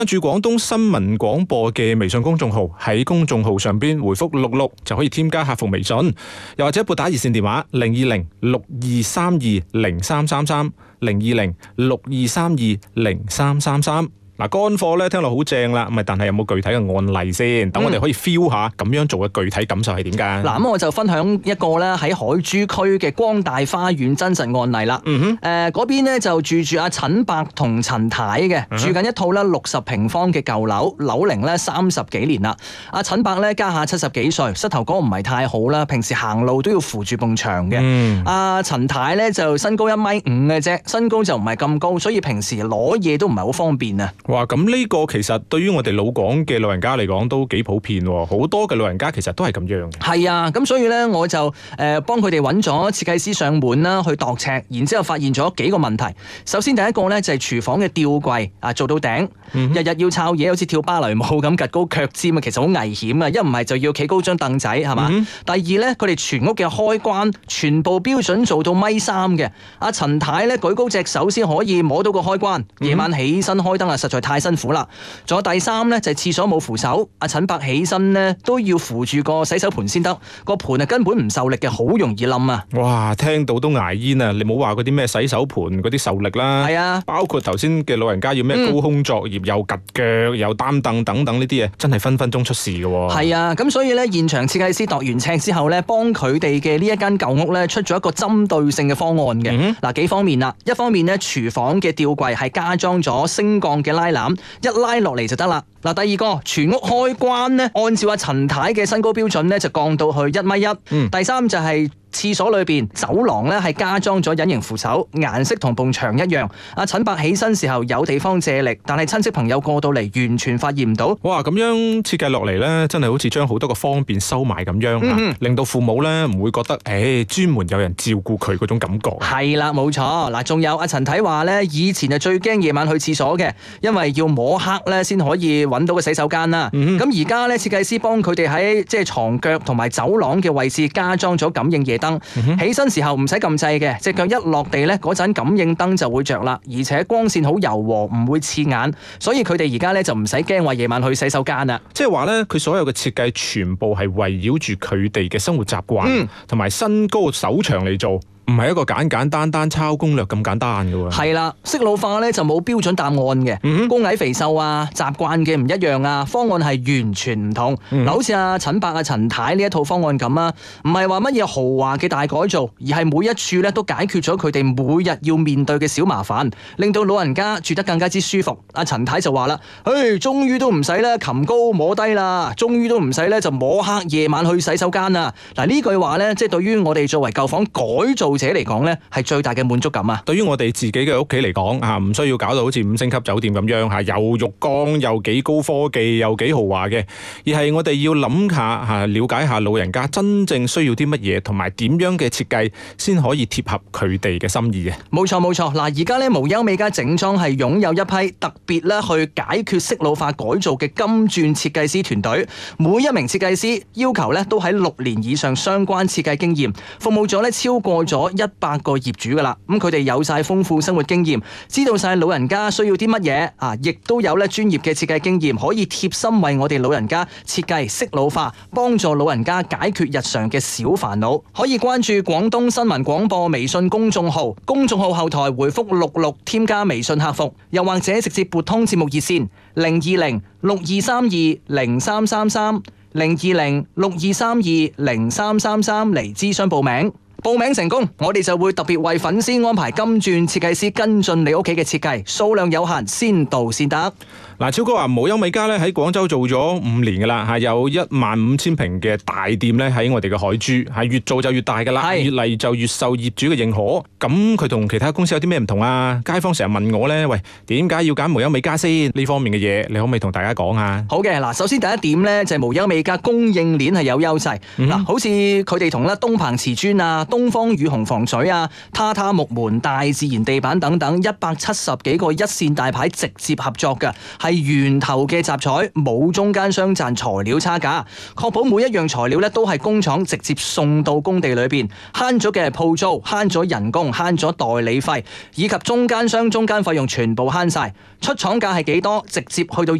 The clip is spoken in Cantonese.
住廣東新聞廣播嘅微信公眾號，喺公眾號上邊回覆66就可以添加客服微信，又或者撥打熱線電話020-6232-0333，020-6232-0333。嗱，乾貨咧聽落好正啦，但係有冇具體嘅案例先？等我哋可以 feel 下咁樣做嘅具體感受係點㗎？ 嗱，咁我就分享一個咧喺海珠區嘅光大花園真實案例啦。嗰邊咧就住阿陳伯同陳太嘅，住緊一套咧60平方嘅舊樓，樓齡咧30幾年啦。阿陳伯咧家下70幾歲，膝頭哥唔係太好啦，平時行路都要扶住埲牆嘅。阿陳太咧就身高1.5米嘅啫，身高就唔係咁高，所以平時攞嘢都唔係好方便啊。 哇，咁呢個其實對於我哋老廣嘅老人家嚟講都幾普遍喎，好多嘅老人家其實都係咁樣嘅。係啊，咁所以咧我就幫佢哋揾咗設計師上門啦，去度尺，然之後發現咗幾個問題。首先第一個咧就係廚房嘅吊櫃啊，做到頂，日日要抄嘢，好似跳芭蕾舞咁，趌高腳尖啊，其實好危險啊！一唔係就要企高張凳仔，係嘛？第二咧，佢哋全屋嘅開關全部標準做到1.3米嘅。阿陳太咧舉高隻手先可以摸到個開關，夜晚起身開燈啊，實在太辛苦啦。仲有第三咧就係廁所冇扶手，阿陳伯起身咧都要扶住個洗手盆先得，個盆啊根本唔受力嘅，好容易冧啊！ 哇，聽到都牙煙啊！你冇話嗰啲咩洗手盆嗰啲受力啦，係啊，包括頭先嘅老人家要咩高空作業，又趌腳又擔凳等等呢啲嘢，真係分分鐘出事嘅。 係啊，咁所以咧現場設計師度完尺之後咧，幫佢哋嘅呢一間舊屋咧出咗一個針對性嘅方案嘅。嗱，幾方面啦，一方面咧廚房嘅吊櫃係加裝咗升降嘅拉籃，一拉落嚟就得啦。嗱，第二個全屋開關咧，按照阿陳太嘅身高標準咧，就降到去1.1米。第三就係廁所裏邊走廊咧係加裝咗隱形扶手，顏色同埲牆一樣。阿陳伯起身時候有地方借力，但係親戚朋友過到嚟完全發現唔到。 哇，咁樣設計落嚟咧，真係好似將好多個方便收埋咁樣，令到父母咧唔會覺得專門有人照顧佢嗰種感覺。係啦，冇錯。嗱，仲有阿陳太話咧，以前係最驚夜晚去廁所嘅，因為要摸黑咧先可以揾到個洗手間啦。咁而家咧設計師幫佢哋喺即係床腳同埋走廊嘅位置加裝咗感應夜燈，起身時候唔使撳掣嘅，隻腳一落地咧嗰陣感應燈就會着啦，而且光線好柔和，唔會刺眼，所以佢哋而家咧就唔使驚話夜晚去洗手間啦。即係話咧，佢所有嘅設計全部係圍繞住佢哋嘅生活習慣同埋身高手長嚟做。唔係一個簡簡單單抄攻略咁簡單嘅喎。係啦，適老化咧就冇標準答案嘅，高矮肥瘦啊，習慣嘅唔一樣啊，方案係完全唔同。嗱，好似阿陳伯阿陳太呢一套方案咁啊，唔係話乜嘢豪華嘅大改造，而係每一處咧都解決咗佢哋每日要面對嘅小麻煩，令到老人家住得更加之舒服。阿陳太就話啦，終於都唔使咧擒高摸低啦，終於都唔使咧就摸黑夜晚去洗手間啦。嗱，呢句話咧，即係對於我哋作為舊房改造者嚟講咧，係最大嘅滿足感啊！對於我哋自己嘅屋企嚟講啊，唔需要搞到好似5星級酒店咁樣嚇，又浴缸又幾高科技又幾豪華嘅，而係我哋要諗下嚇，了解下老人家真正需要啲乜嘢，同埋點樣嘅設計先可以貼合佢哋嘅心意嘅。冇錯冇錯，嗱，而家咧無憂美家整裝係擁有一批特別咧去解決適老化改造嘅金鑽設計師團隊，每一名設計師要求咧都喺6年以上相關設計經驗，服務咗咧超過咗100個業主噶啦，咁佢哋有晒豐富生活經驗，知道晒老人家需要啲乜嘢啊，亦都有咧專業嘅設計經驗，可以貼心為我哋老人家設計適老化，幫助老人家解決日常嘅小煩惱。可以關注廣東新聞廣播微信公眾號，公眾號後台回覆66添加微信客服，又或者直接撥通節目熱線020-6232-0333，020-6232-0333嚟諮詢報名。報名成功，我哋就會特別為粉絲安排金鑽設計師跟進你屋企嘅設計，數量有限，先到先得。嗱，超哥話無憂美家咧喺廣州做咗5年噶啦，係有15000平嘅大店咧喺我哋嘅海珠，係越做就越大噶啦，越嚟就越受業主嘅認可。咁佢同其他公司有啲咩唔同啊？街坊成日問我咧，喂，點解要揀無憂美家先？呢方面嘅嘢，你可唔可以同大家講下？好嘅，嗱，首先第一點咧就係無憂美家供應鏈係有優勢。嗱，好似佢哋同咧東鵬瓷磚啊、 東方雨虹防水啊、榻榻木門、大自然地板等等170幾個一線大牌直接合作嘅，係源頭嘅集採，冇中間商賺材料差價，確保每一樣材料咧都係工廠直接送到工地裏邊，慳咗嘅係鋪租，慳咗人工，慳咗代理費，以及中間商中間費用全部慳晒。出廠價係幾多？直接去到